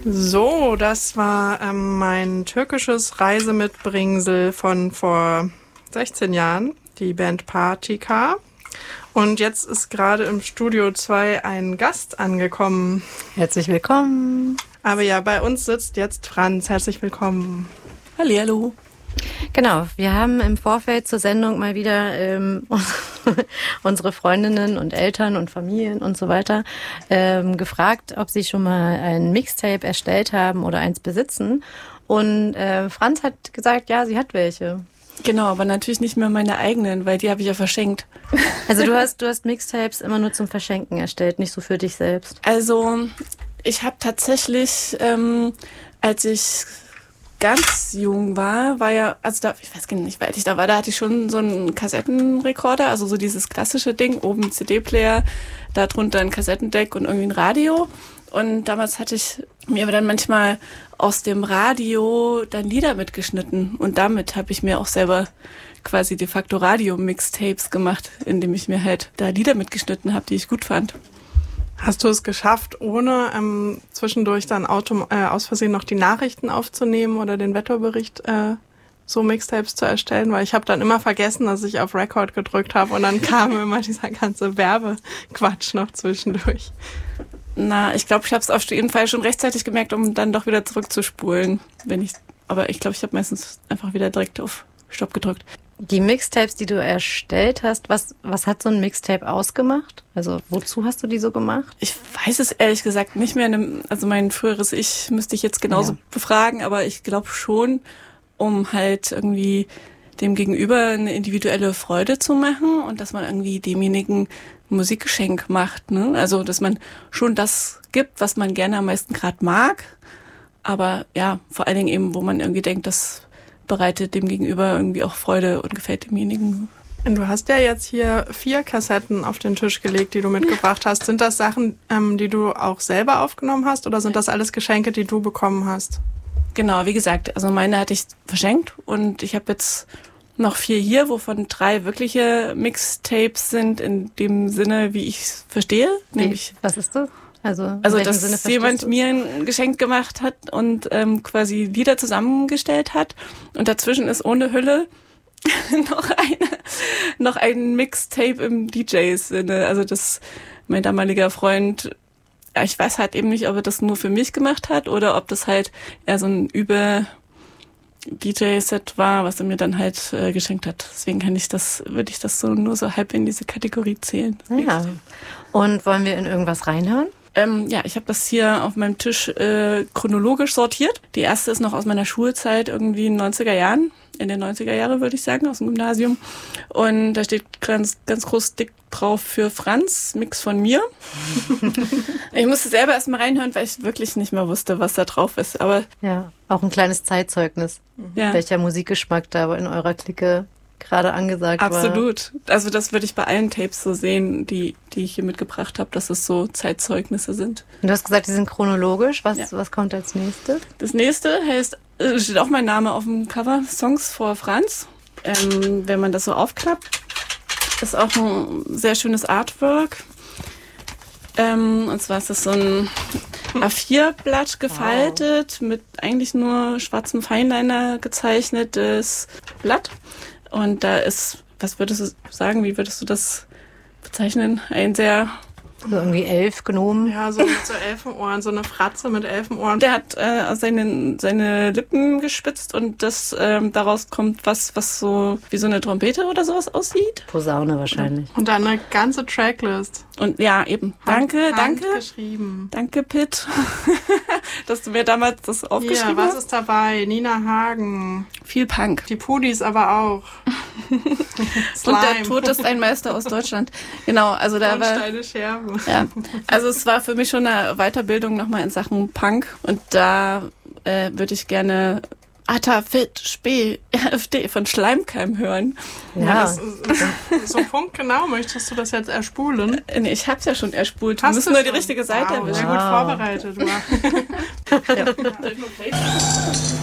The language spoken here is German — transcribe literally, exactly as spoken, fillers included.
So, das war ähm, mein türkisches Reisemitbringsel von vor sechzehn Jahren, die Band Partika. Und jetzt ist gerade im Studio zwei ein Gast angekommen. Herzlich willkommen. Aber ja, bei uns sitzt jetzt Franz. Herzlich willkommen. Hallihallo. Genau, wir haben im Vorfeld zur Sendung mal wieder ähm, unsere Freundinnen und Eltern und Familien und so weiter ähm, gefragt, ob sie schon mal ein Mixtape erstellt haben oder eins besitzen. Und äh, Franz hat gesagt, ja, sie hat welche. Genau, aber natürlich nicht mehr meine eigenen, weil die habe ich ja verschenkt. Also du hast, du hast Mixtapes immer nur zum Verschenken erstellt, nicht so für dich selbst. Also ich habe tatsächlich, ähm, als ich ganz jung war, war ja, also da, ich weiß gar nicht, wie alt ich da war, da hatte ich schon so einen Kassettenrekorder, also so dieses klassische Ding, oben C D-Player, da drunter ein Kassettendeck und irgendwie ein Radio. Und damals hatte ich mir aber dann manchmal aus dem Radio dann Lieder mitgeschnitten. Und damit habe ich mir auch selber quasi de facto Radio-Mixtapes gemacht, indem ich mir halt da Lieder mitgeschnitten habe, die ich gut fand. Hast du es geschafft, ohne ähm, zwischendurch dann autom- äh, aus Versehen noch die Nachrichten aufzunehmen oder den Wetterbericht äh, so Mixtapes zu erstellen? Weil ich habe dann immer vergessen, dass ich auf Record gedrückt habe und dann kam immer dieser ganze Werbequatsch noch zwischendurch. Na, ich glaube, ich habe es auf jeden Fall schon rechtzeitig gemerkt, um dann doch wieder zurückzuspulen. Wenn ich, aber ich glaube, ich habe meistens einfach wieder direkt auf Stopp gedrückt. Die Mixtapes, die du erstellt hast, was, was hat so ein Mixtape ausgemacht? Also wozu hast du die so gemacht? Ich weiß es ehrlich gesagt nicht mehr. Also mein früheres Ich müsste ich jetzt genauso ja. befragen, aber ich glaube schon, um halt irgendwie dem Gegenüber eine individuelle Freude zu machen und dass man irgendwie demjenigen ein Musikgeschenk macht. Ne? Also dass man schon das gibt, was man gerne am meisten gerade mag, aber ja, vor allen Dingen eben, wo man irgendwie denkt, das bereitet dem Gegenüber irgendwie auch Freude und gefällt demjenigen. Und du hast ja jetzt hier vier Kassetten auf den Tisch gelegt, die du mitgebracht hast. Sind das Sachen, ähm, die du auch selber aufgenommen hast oder sind das alles Geschenke, die du bekommen hast? Genau, wie gesagt, also meine hatte ich verschenkt und ich habe jetzt noch vier hier, wovon drei wirkliche Mixtapes sind, in dem Sinne, wie ich es verstehe. Nämlich, was ist das? Also, also dass Sinne jemand mir ein Geschenk gemacht hat und ähm, quasi Lieder zusammengestellt hat und dazwischen ist ohne Hülle noch eine, noch ein Mixtape im D J-Sinne. Also das mein damaliger Freund, ja, ich weiß halt eben nicht, ob er das nur für mich gemacht hat oder ob das halt eher so ein über D J-Set war, was er mir dann halt äh, geschenkt hat. Deswegen kann ich das, würde ich das so nur so halb in diese Kategorie zählen. Ja. Und wollen wir in irgendwas reinhören? Ähm, ja, ich habe das hier auf meinem Tisch äh, chronologisch sortiert. Die erste ist noch aus meiner Schulzeit, irgendwie in den neunziger Jahren, in den neunziger Jahre würde ich sagen, aus dem Gymnasium. Und da steht ganz, ganz groß dick drauf für Franz, Mix von mir. Ich musste selber erst mal reinhören, weil ich wirklich nicht mehr wusste, was da drauf ist. Aber ja, auch ein kleines Zeitzeugnis, ja. Welcher Musikgeschmack da in eurer Clique gerade angesagt war. Absolut. Also das würde ich bei allen Tapes so sehen, die, die ich hier mitgebracht habe, dass es so Zeitzeugnisse sind. Und du hast gesagt, die sind chronologisch. Was, ja. was kommt als nächstes? Das nächste heißt, äh, steht auch mein Name auf dem Cover, Songs for Franz. Ähm, wenn man das so aufklappt, ist auch ein sehr schönes Artwork. Ähm, und zwar ist das so ein A vier Blatt gefaltet, wow. mit eigentlich nur schwarzem Feinliner gezeichnetes Blatt. Und da ist, was würdest du sagen, wie würdest du das bezeichnen? Ein sehr... So irgendwie elf Gnomen. Ja, so mit so Elfenohren, so eine Fratze mit Elfenohren. Der hat äh, seine, seine Lippen gespitzt und das ähm, daraus kommt was, was so wie so eine Trompete oder sowas aussieht. Posaune wahrscheinlich. Und dann eine ganze Tracklist. Und ja, eben. Danke, Hand, danke. Handgeschrieben. Danke, Pitt, dass du mir damals das aufgeschrieben ja, hast. was ist dabei? Nina Hagen. Viel Punk. Die Pudis aber auch. Und der Tod ist ein Meister aus Deutschland. Genau, also da war... Steine Scherben. Ja, also es war für mich schon eine Weiterbildung nochmal in Sachen Punk und da äh, würde ich gerne Atta, Fit, Spee, R F D von Schleimkeim hören. Ja, ja das ist so punktgenau. Möchtest du das jetzt erspulen? Äh, nee, ich hab's ja schon erspult. Hast Wir müssen du nur schon? die richtige Seite wow, erwischen. Sehr gut vorbereitet. Ja.